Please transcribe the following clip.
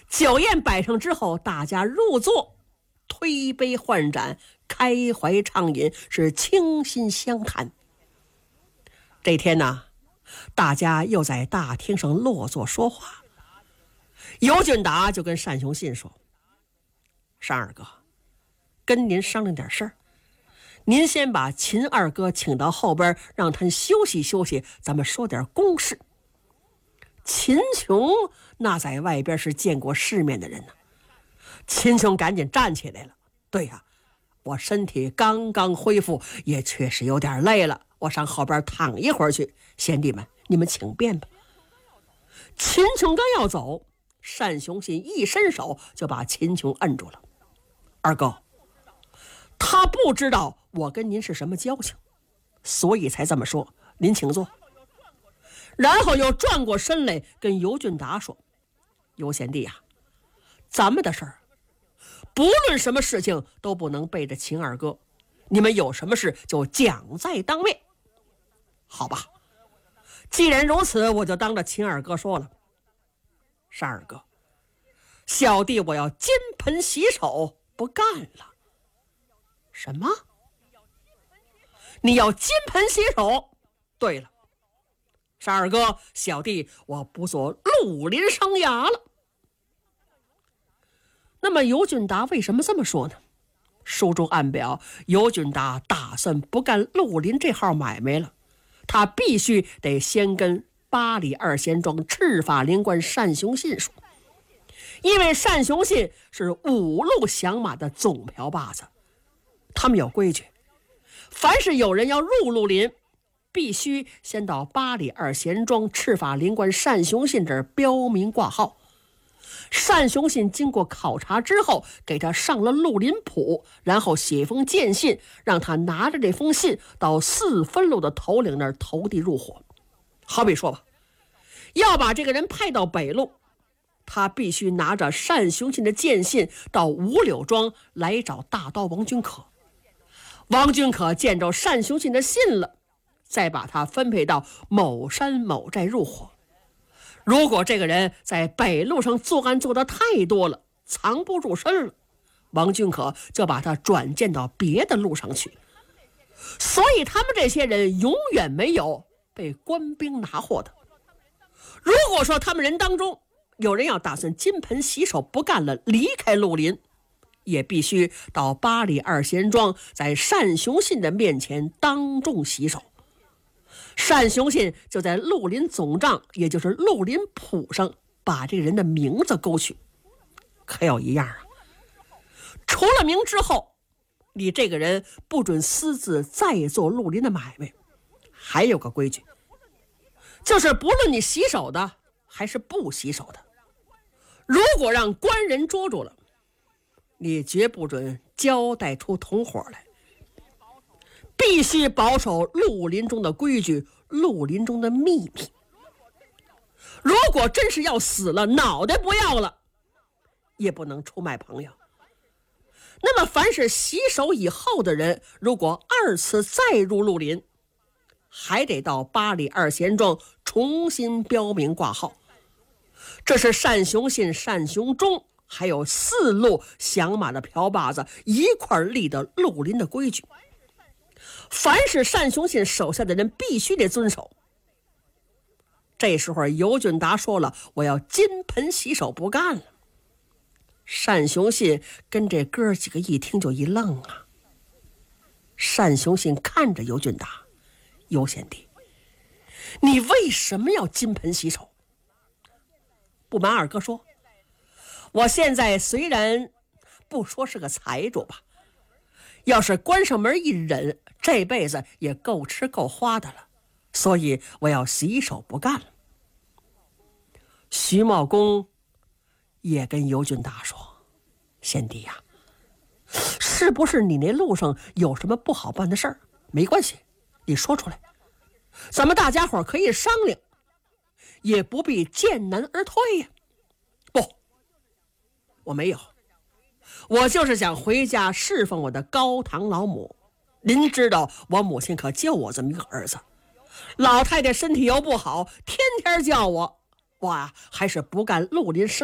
酒宴摆上之后，大家入座，推杯换盏，开怀畅饮，是倾心相谈。这天呢，大家又在大厅上落座说话。尤俊达就跟单雄信说：“单二哥，跟您商量点事儿，您先把秦二哥请到后边，让他休息休息，咱们说点公事。”秦琼那在外边是见过世面的人呢，秦琼赶紧站起来了：“对呀，我身体刚刚恢复，也确实有点累了，我上后边躺一会儿去，贤弟们，你们请便吧。”秦琼刚要走，单雄信一伸手就把秦琼摁住了：“二哥，他不知道我跟您是什么交情，所以才这么说，您请坐。”然后又转过身来跟尤俊达说：“尤贤弟啊，咱们的事儿，不论什么事情都不能背着秦二哥，你们有什么事就讲在当面。好吧，既然如此，我就当着秦二哥说了，单二哥，小弟我要金盆洗手，不干了。”“什么？你要金盆洗手？”“对了，单二哥，小弟我不做绿林生涯了。”那么尤俊达为什么这么说呢？书中暗表，尤俊达打算不干绿林这号买卖了，他必须得先跟八里二贤庄赤发灵官单雄信说，因为单雄信是五路响马的总瓢把子，他们有规矩，凡是有人要入绿林，必须先到八里二贤庄赤发灵官单雄信这儿标明挂号。单雄信经过考察之后，给他上了绿林谱，然后写封荐信，让他拿着这封信到4分路的头领那儿投递入伙。好比说吧，要把这个人派到北路，他必须拿着单雄信的荐信到五柳庄来找大刀王君可。王君可见着单雄信的信了，再把他分配到某山某寨入伙。如果这个人在北路上作案做得太多了，藏不住身了，王君可就把他转荐到别的路上去。所以他们这些人永远没有被官兵拿获的。如果说他们人当中有人要打算金盆洗手不干了，离开绿林，也必须到八里二贤庄，在单雄信的面前当众洗手。单雄信就在绿林总账，也就是绿林谱上，把这个人的名字勾去。可有一样啊，除了名之后，你这个人不准私自再做绿林的买卖。还有个规矩，就是不论你洗手的还是不洗手的，如果让官人捉住了，你绝不准交代出同伙来，必须保守绿林中的规矩，绿林中的秘密。如果真是要死了，脑袋不要了，也不能出卖朋友。那么凡是洗手以后的人，如果2次再入绿林，还得到八里二贤庄重新标明挂号。这是单雄信、单雄忠还有4路响马的瓢把子一块立的绿林的规矩，凡是单雄信手下的人必须得遵守。这时候尤俊达说了，我要金盆洗手不干了。单雄信跟这哥几个一听就一愣啊。单雄信看着尤俊达，尤贤弟，你为什么要金盆洗手？不瞒二哥说，我现在虽然不说是个财主吧，要是关上门一忍，这辈子也够吃够花的了，所以我要洗手不干了。徐茂公也跟尤俊达说，贤弟呀，是不是你那路上有什么不好办的事儿？没关系，你说出来，咱们大家伙可以商量，也不必见难而退呀。不，我没有，我就是想回家侍奉我的高堂老母。您知道我母亲可就我这么一个儿子，老太太身体又不好，天天叫我，还是不干绿林生